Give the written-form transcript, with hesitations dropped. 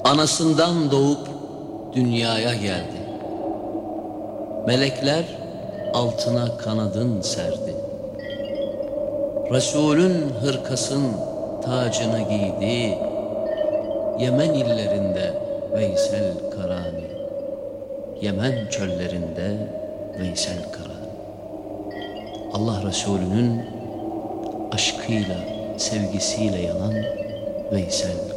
Anasından doğup dünyaya geldi. Melekler altına kanadın serdi. Resulün hırkasın tacını giydi. Yemen illerinde Veysel Karani, Yemen çöllerinde Veysel Karani. Allah Resulü'nün aşkıyla, sevgisiyle yanan Veysel